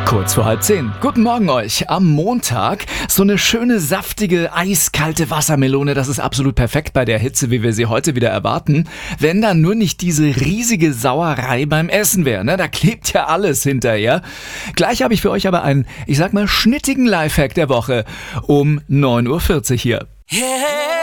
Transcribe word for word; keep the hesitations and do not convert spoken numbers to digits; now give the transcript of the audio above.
Kurz vor halb zehn. Guten Morgen euch. Am Montag so eine schöne, saftige, eiskalte Wassermelone. Das ist absolut perfekt bei der Hitze, wie wir sie heute wieder erwarten. Wenn dann nur nicht diese riesige Sauerei beim Essen wäre, ne? Da klebt ja alles hinterher. Gleich habe ich für euch aber einen, ich sag mal, schnittigen Lifehack der Woche um neun Uhr vierzig hier.